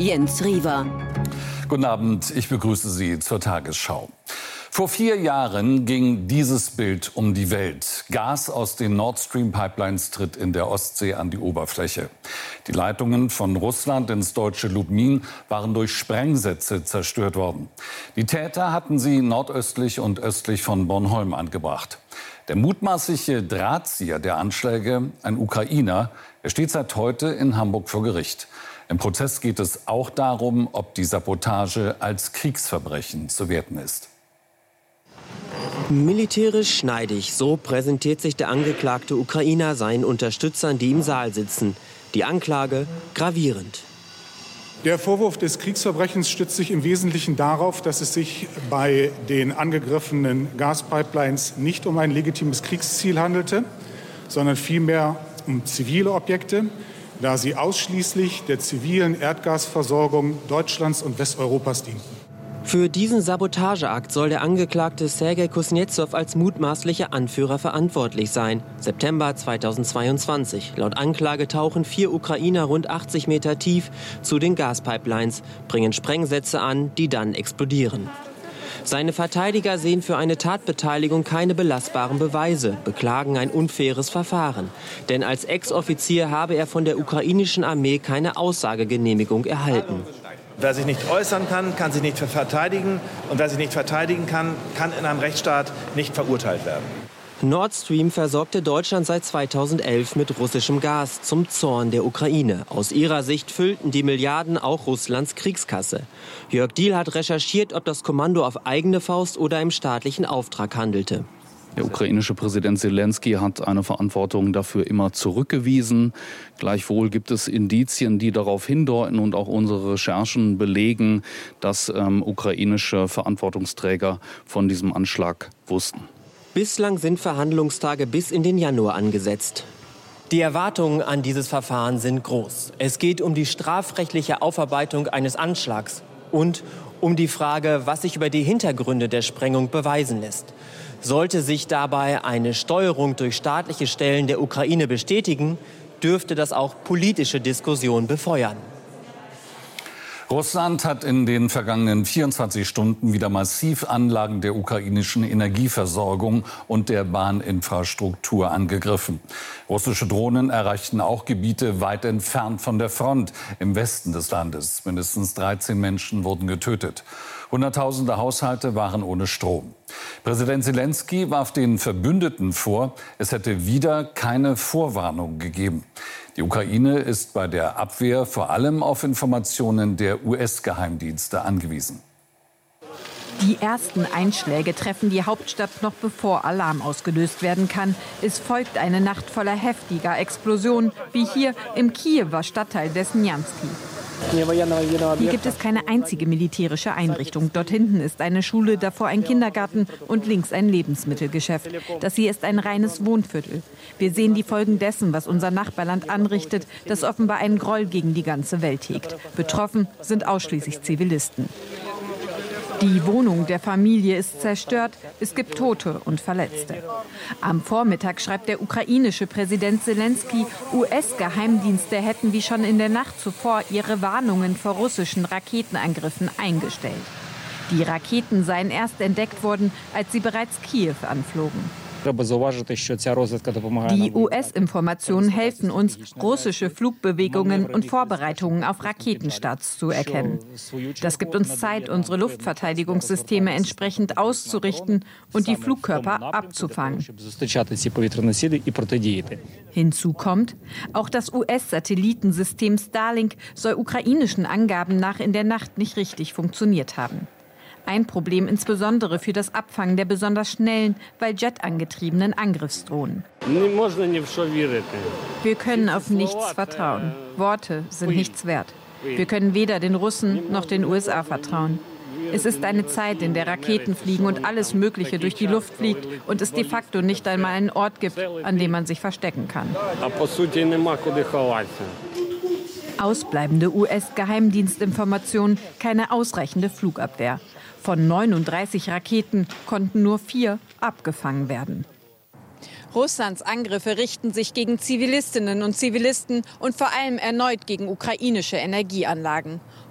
Jens Riewer. Guten Abend, ich begrüße Sie zur Tagesschau. Vor 4 Jahren ging dieses Bild um die Welt. Gas aus den Nord Stream Pipelines tritt in der Ostsee an die Oberfläche. Die Leitungen von Russland ins deutsche Lubmin waren durch Sprengsätze zerstört worden. Die Täter hatten sie nordöstlich und östlich von Bornholm angebracht. Der mutmaßliche Drahtzieher der Anschläge, ein Ukrainer, er steht seit heute in Hamburg vor Gericht. Im Prozess geht es auch darum, ob die Sabotage als Kriegsverbrechen zu werten ist. Militärisch schneidig, so präsentiert sich der angeklagte Ukrainer seinen Unterstützern, die im Saal sitzen. Die Anklage gravierend. Der Vorwurf des Kriegsverbrechens stützt sich im Wesentlichen darauf, dass es sich bei den angegriffenen Gaspipelines nicht um ein legitimes Kriegsziel handelte, sondern vielmehr um zivile Objekte, da sie ausschließlich der zivilen Erdgasversorgung Deutschlands und Westeuropas dienten. Für diesen Sabotageakt soll der Angeklagte Sergei Kusnetsow als mutmaßlicher Anführer verantwortlich sein. September 2022. Laut Anklage tauchen 4 Ukrainer rund 80 Meter tief zu den Gaspipelines, bringen Sprengsätze an, die dann explodieren. Seine Verteidiger sehen für eine Tatbeteiligung keine belastbaren Beweise, beklagen ein unfaires Verfahren. Denn als Ex-Offizier habe er von der ukrainischen Armee keine Aussagegenehmigung erhalten. Wer sich nicht äußern kann, kann sich nicht verteidigen. Und wer sich nicht verteidigen kann, kann in einem Rechtsstaat nicht verurteilt werden. Nord Stream versorgte Deutschland seit 2011 mit russischem Gas, zum Zorn der Ukraine. Aus ihrer Sicht füllten die Milliarden auch Russlands Kriegskasse. Jörg Diehl hat recherchiert, ob das Kommando auf eigene Faust oder im staatlichen Auftrag handelte. Der ukrainische Präsident Selensky hat eine Verantwortung dafür immer zurückgewiesen. Gleichwohl gibt es Indizien, die darauf hindeuten und auch unsere Recherchen belegen, dass ukrainische Verantwortungsträger von diesem Anschlag wussten. Bislang sind Verhandlungstage bis in den Januar angesetzt. Die Erwartungen an dieses Verfahren sind groß. Es geht um die strafrechtliche Aufarbeitung eines Anschlags und um die Frage, was sich über die Hintergründe der Sprengung beweisen lässt. Sollte sich dabei eine Steuerung durch staatliche Stellen der Ukraine bestätigen, dürfte das auch politische Diskussionen befeuern. Russland hat in den vergangenen 24 Stunden wieder massiv Anlagen der ukrainischen Energieversorgung und der Bahninfrastruktur angegriffen. Russische Drohnen erreichten auch Gebiete weit entfernt von der Front im Westen des Landes. Mindestens 13 Menschen wurden getötet. Hunderttausende Haushalte waren ohne Strom. Präsident Selensky warf den Verbündeten vor, es hätte wieder keine Vorwarnung gegeben. Die Ukraine ist bei der Abwehr vor allem auf Informationen der US-Geheimdienste angewiesen. Die ersten Einschläge treffen die Hauptstadt noch bevor Alarm ausgelöst werden kann. Es folgt eine Nacht voller heftiger Explosionen, wie hier im Kiewer Stadtteil Desnjanski. Hier gibt es keine einzige militärische Einrichtung. Dort hinten ist eine Schule, davor ein Kindergarten und links ein Lebensmittelgeschäft. Das hier ist ein reines Wohnviertel. Wir sehen die Folgen dessen, was unser Nachbarland anrichtet, das offenbar einen Groll gegen die ganze Welt hegt. Betroffen sind ausschließlich Zivilisten. Die Wohnung der Familie ist zerstört. Es gibt Tote und Verletzte. Am Vormittag schreibt der ukrainische Präsident Selensky, US-Geheimdienste hätten wie schon in der Nacht zuvor ihre Warnungen vor russischen Raketenangriffen eingestellt. Die Raketen seien erst entdeckt worden, als sie bereits Kiew anflogen. Die US-Informationen helfen uns, russische Flugbewegungen und Vorbereitungen auf Raketenstarts zu erkennen. Das gibt uns Zeit, unsere Luftverteidigungssysteme entsprechend auszurichten und die Flugkörper abzufangen. Hinzu kommt, auch das US-Satellitensystem Starlink soll ukrainischen Angaben nach in der Nacht nicht richtig funktioniert haben. Ein Problem insbesondere für das Abfangen der besonders schnellen, weil jetangetriebenen Angriffsdrohnen. Wir können auf nichts vertrauen. Worte sind nichts wert. Wir können weder den Russen noch den USA vertrauen. Es ist eine Zeit, in der Raketen fliegen und alles Mögliche durch die Luft fliegt und es de facto nicht einmal einen Ort gibt, an dem man sich verstecken kann. Ausbleibende US-Geheimdienstinformationen, keine ausreichende Flugabwehr. Von 39 Raketen konnten nur 4 abgefangen werden. Russlands Angriffe richten sich gegen Zivilistinnen und Zivilisten und vor allem erneut gegen ukrainische Energieanlagen.